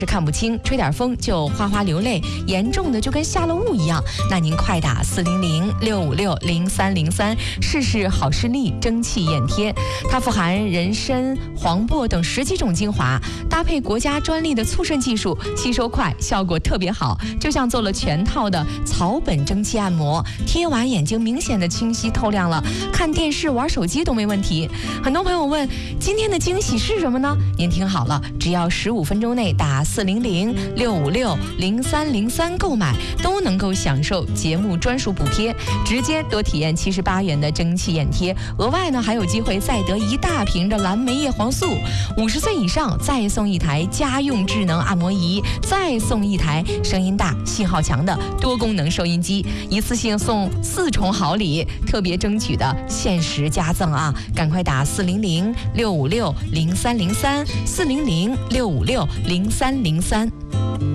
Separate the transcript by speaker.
Speaker 1: 看不清，吹点风就哗哗流泪，严重的就跟下了雾一样，那您快打400-656-0303试试好视力蒸汽眼贴。它富含人参、黄柏等10几种精华，搭配国家专利的促渗技术，吸收快，效果特别好，就像做了全套的草本蒸汽按摩，贴完眼睛明显的清晰透亮了，看电视玩手机都没问题。很多朋友问今天的惊喜是什么呢？您听好了，只要15分钟内打400-656-0303购买，都能够享受节目专属补贴，直接多体验78元的蒸汽眼贴，额外呢还有机会再得1大瓶的蓝莓叶黄素，50岁以上再送1台家用智能按摩仪，再送1台声音大、信号强的多功能收音机，一次性送4重好礼，特别争取的限时加赠啊！赶快打400-656-0303，400-656-0303。